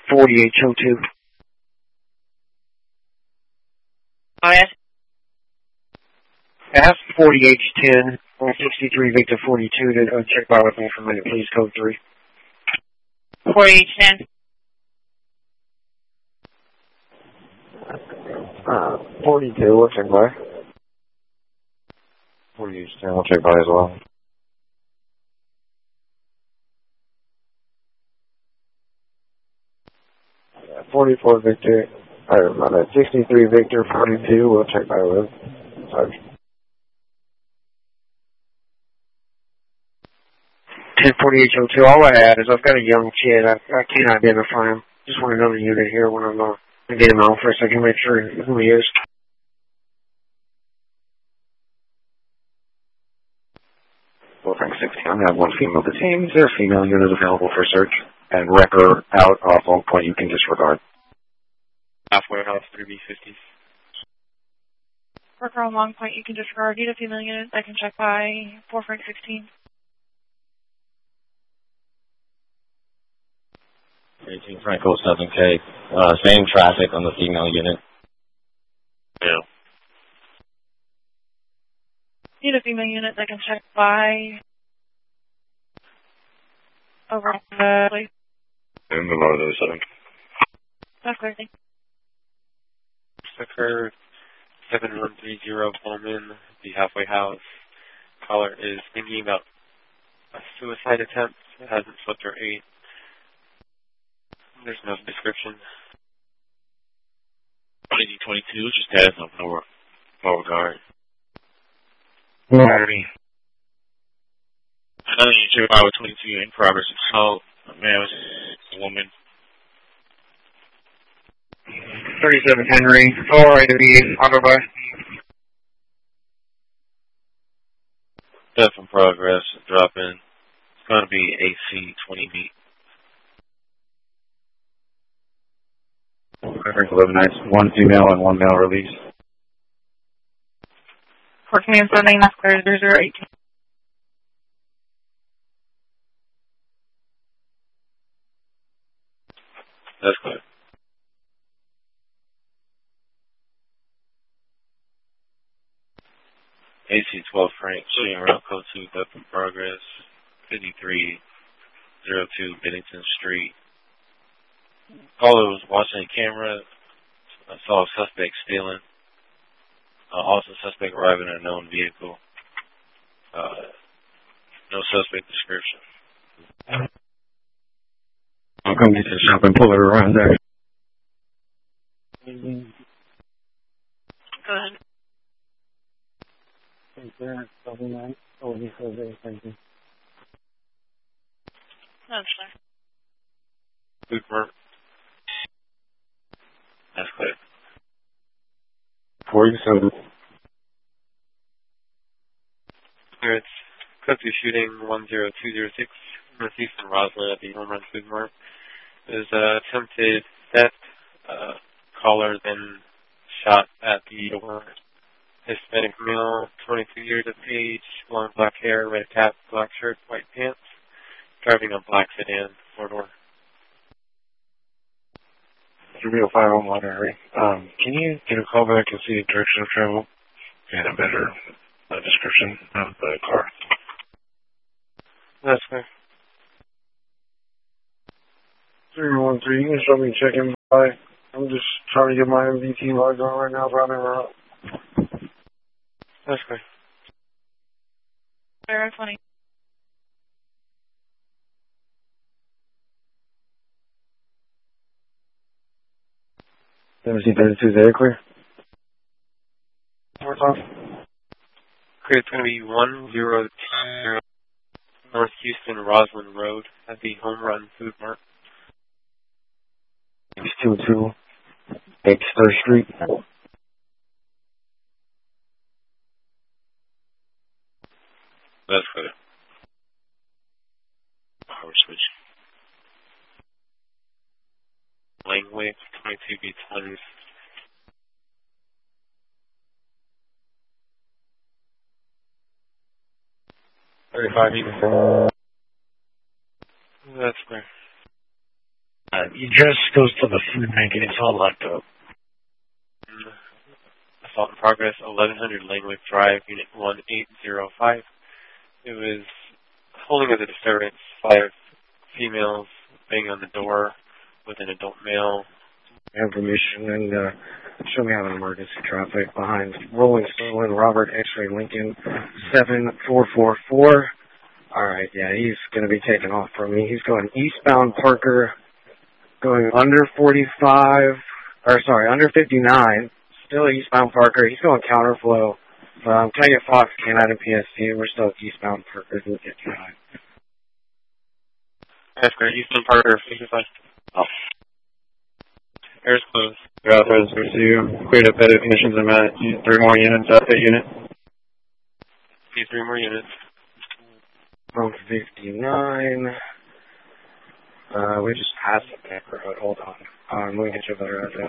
40H02. Ask 40H10 on 63 Victor 42 to check by with me for a minute, please. Code 3. 40H10. 42, we'll check by. 40H10, we'll check by as well. 44 Victor, 63 Victor 42, we'll check by with. Sorry. 1040H02, all I add is I've got a young kid. I can't identify him. Just want another unit here when I'm get him out for a second, make sure who he is. Well, Frank 16, I'm going to have one female detained. Is there a female unit available for search? And wrecker out off Long Point you can disregard. Halfway house 3B50. Worker on Long Point, you can disregard. Need a female unit. I can check by 4 Frank 16. 18 Franco 7K. Same traffic on the female unit. Yeah. Need a female unit. I can check by over please. In the northern 7. That's clear. Thank you. Sector 7130 Pullman, the halfway house. Caller is thinking about a suicide attempt. It hasn't slipped her 8. There's no description. 2022, just has no regard. Battery. Another unit by with 22 in progress. So, man, was a woman. 37 Henry, 480 auto by. Death in progress, drop in. It's going to be AC 20B. Frank 11 nights, 1 female and 1 male release. 14 and 17, that's clear. 0018. That's clear. AC 12 Frank, shooting around code 2, death in progress. 5302 Bennington Street. Caller was watching a camera. I saw a suspect stealing. Also, suspect arriving in a known vehicle. No suspect description. I'll come get this shop and pull it around there. Go ahead. That's clear. Cooper. That's clear. 47. It's code 2 shooting 10206 northeastern Roslyn at the Home Run Food Mart. There's attempted theft. Caller then shot at the door. Hispanic male, 22 years of age, long black hair, red cap, black shirt, white pants, driving a black sedan, 4-door. 305 Harry. Can you get a call back and see the direction of travel and a better description of the car? That's fair. 313, you can show me checking by. I'm just trying to get my MVT logged on right now, so I never up. That's fair. 020. MC 32, is that clear? What's off? Okay, it's going to be 1020 North Houston Roslyn Road at the Home Run Food Mart. It's 22 3rd Street. That's clear. Power switch. Langley, 22B20. Even. That's fair. He just goes to the food bank and it's all locked up. Assault in progress, 1100 Langwick Drive, Unit 1805. It was holding as a disturbance, 5 females banging on the door with an adult male. Information and show me having emergency traffic behind Rolling Stolen Robert X-Ray Lincoln 7444. Alright, yeah, he's going to be taken off from me. He's going eastbound Parker, going under 59, still eastbound Parker. He's going counterflow. Tiger Fox, Canine and PSC. We're still eastbound Parker. We'll get you high. That's great. Eastbound Parker, 55. Oh. Air's closed. You're authorized to pursue. Cleared up edit conditions and met. 3 more units, update unit. See 3 more units. From 59. We just passed the neighborhood. Hold on. Let me get you a better address.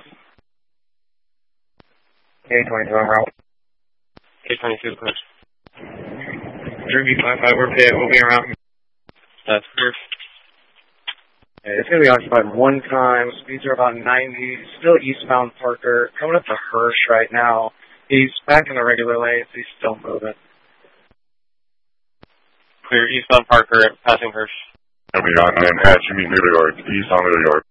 K22 on route. K22 closed. Drew 55, we'll be around. That's clear. It's going to be occupied 1 time. Speeds are about 90. Still eastbound Parker. Coming up to Hirsch right now. He's back in the regular lanes. He's still moving. Clear eastbound Parker, passing Hirsch. I'll be on at Jimmy New York, east on New York.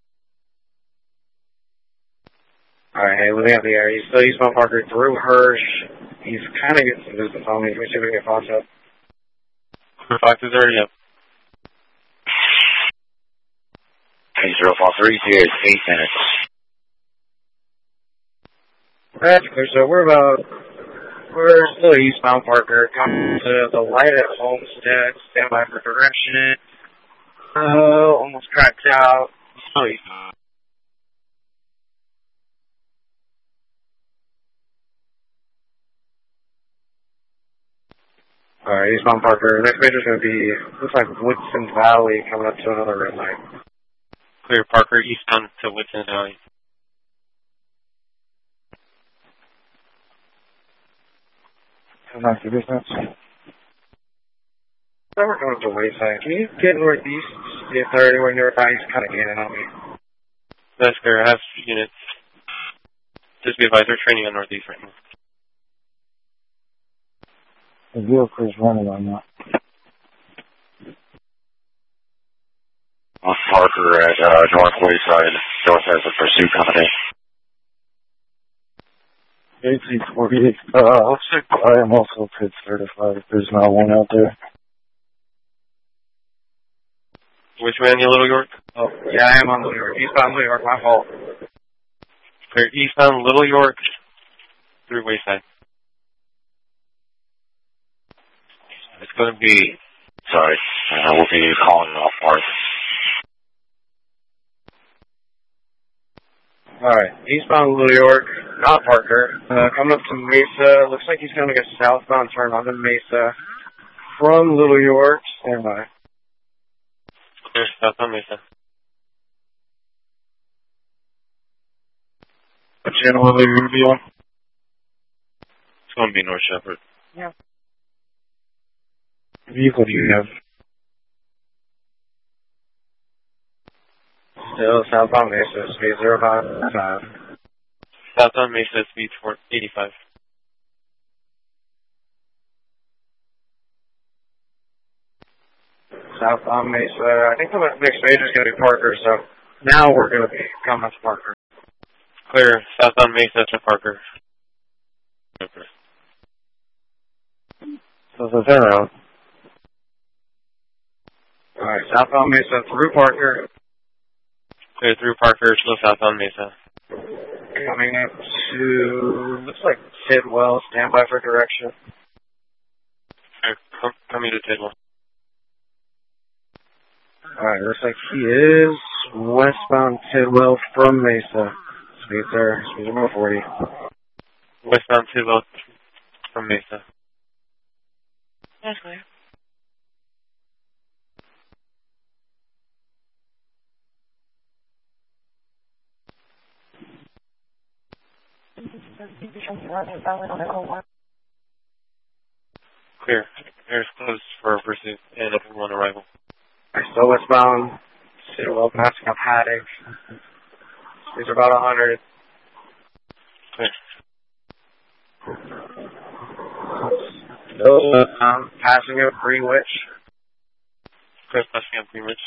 Alright, hey, looking at the air. He's still eastbound Parker through Hirsch. He's kind of getting some distance on me. Can we see if we can get Fox up? Fox is already up. 043, here's 8 minutes. That's clear. So we're still eastbound Parker. Coming to the light at Homestead. Stand by for direction. Almost cracked out. Still eastbound. Alright, eastbound Parker. Next major's going to be, looks like Woodson Valley coming up to another red light. Clear Parker eastbound to Woodson Valley. Back to distance. We're going to Wayside. Can you get northeast? See if they're anywhere nearby. He's kind of gaining on me. That's clear. I have units. Just be advised, they're training on northeast right now. The vehicle is running on that. On Parker at North Wayside, North has a pursuit coming in. 1848. Looks like I am also PID certified if there's not one out there. Which way on you, Little York? Oh, yeah, I am on Little York. Eastbound Little York, my fault. Clear eastbound Little York through Wayside. It's going to be, sorry, we'll be calling off Park. Alright, eastbound Little York, not Parker. Coming up to Mesa. Looks like he's going to make a southbound turn onto Mesa from Little York. Stand by. Clear south on Mesa. What channel will they be on? It's going to be North Shepherd. Yeah. What vehicle do you have? Still southbound Mesa, speed 055. Southbound Mesa, speed 85. Southbound Mesa. I think the next major is going to be Parker, so now we're going to be coming to Parker. Clear southbound Mesa to Parker. So it's a turnaround. Alright, southbound Mesa through Parker. Clear through Parker, still southbound Mesa. Coming up to, looks like Tidwell. Stand by for direction. Coming to Tidwell. Alright, looks like he is westbound Tidwell from Mesa. Speed 40. Westbound Tidwell from Mesa. That's clear. Clear. Air is closed for pursuit and everyone arrival. Alright, still westbound Tidwell, passing up Haddock. These are about 100. Still passing up Greenwich. Chris, passing up Greenwich.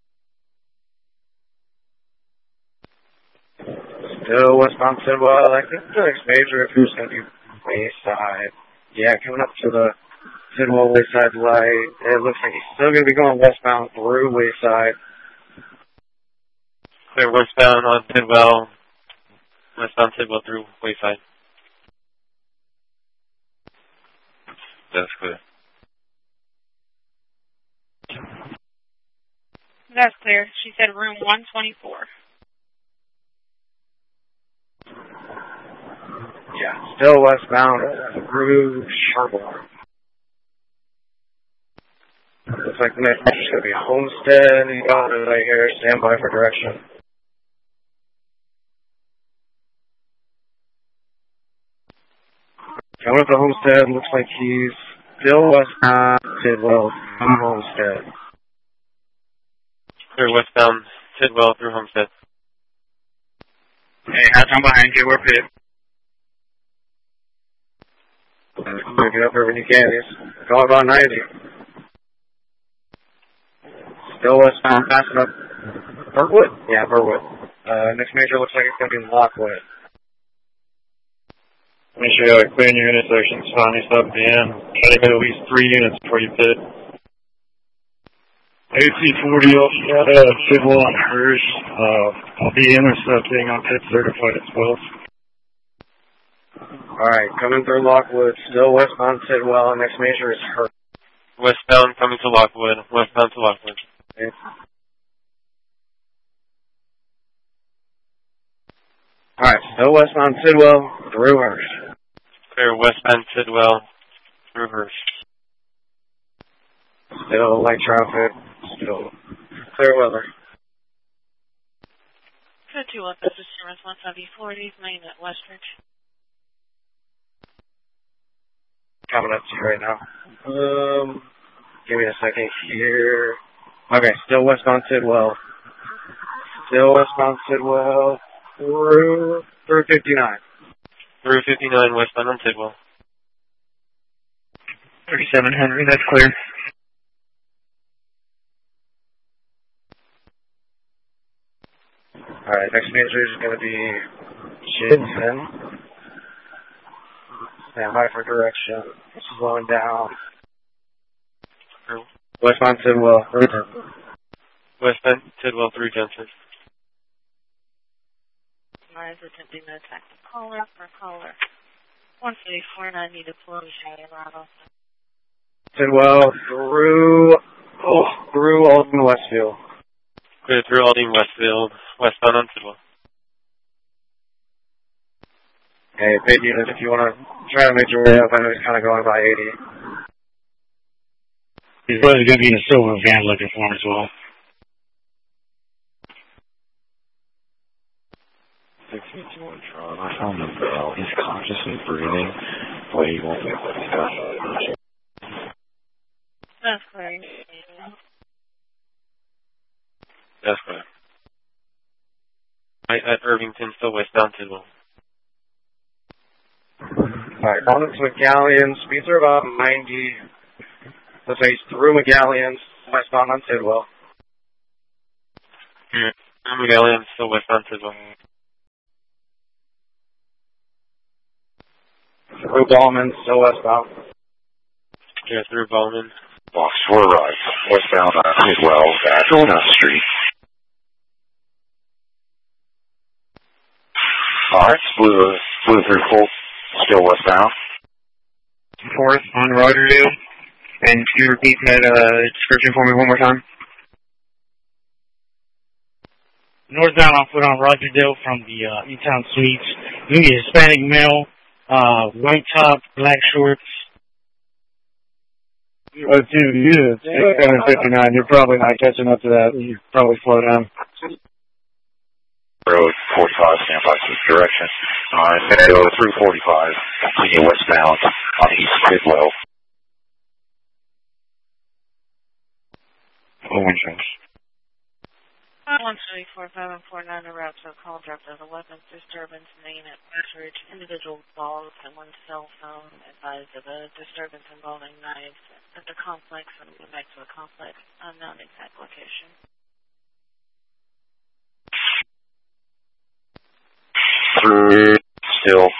Still westbound Tidwell. I think the next major if who's going to be Wayside. Yeah, coming up to the Tidwell Wayside light. It looks like he's still going to be going westbound through Wayside. Clear westbound on Tidwell. Westbound Tidwell through Wayside. That's clear. That's clear. She said room 124. Yeah, still westbound through Sherborne. Looks like the next match is going to be Homestead. You got it right here. Stand by for direction. Coming up to Homestead. Looks like he's still westbound Tidwell from Homestead. Clear westbound Tidwell through Homestead. Hey, hats on behind you. We're pit. Get up there when you can. It's all about 90. Still westbound, passing up Burwood? Yeah, Burwood. Next major looks like it's going to be Lockwood. Make sure you clear your intersections. Finally stop at the end. Try to get at least 3 units before you pit. AC40 also got Tidwell on Hirsch. I'll be intercepting on pit certified as well. Alright, coming through Lockwood, still westbound Tidwell, next major is Hirsch. Westbound coming to Lockwood. Westbound to Lockwood. Okay. Alright, still westbound Tidwell, through Hirsch. Clear westbound Tidwell through Hirsch. Still light traffic, still clear weather. So 2 Office Service 174, main at Westridge. Coming up to you right now. Give me a second here. Okay, still westbound Tidwell. Still westbound Tidwell through 59. Through 59 westbound on Tidwell. 37 Henry, that's clear. Alright, next major is going to be Jensen. Stand by for direction. Slowing down. Westbound Tidwell. Westbound Tidwell through Jensen. I was attempting to attack the caller for caller 134, and I need to pull the shadow right off. Tidwell through Alden Westfield. Clear through Aldine Westfield. Westbound on Tidwell. Hey, big unit, if you want to try to make your way up, I know he's kind of going by 80. He's probably going to be in a silver van looking for him as well. 651 Tron. I found him bell. He's conscious and breathing, but he won't make what he's got. That's clear. That's clear. At Irvington, still westbound Tidwell. Alright, going to McGallion. Speeds are about 90. Let's say he's through McGallion, westbound on Tidwell. McGallion, still westbound Tidwell. Through Ballman, still westbound. Yeah, through Ballman. Box 4 right. Westbound on Tidwell, back on Street. Alright, blew through full, still westbound. 4th on Rogerdale. And can you repeat that description for me one more time? Northbound on foot on Rogerdale from the E-Town Suites. You need a Hispanic male, white top, black shorts. Oh, dude, you 659. You're probably not catching up to that. You probably slow down. Road 45, stand by to direction. Alright, go through 45, continue westbound on East Tidwell. Oh, one chance. 134-749, a route to a call dropped as a weapons disturbance in the unit. Research individual balls and one cell phone. Advised of a disturbance involving knives at the complex and went back to the complex. Unknown exact location. Still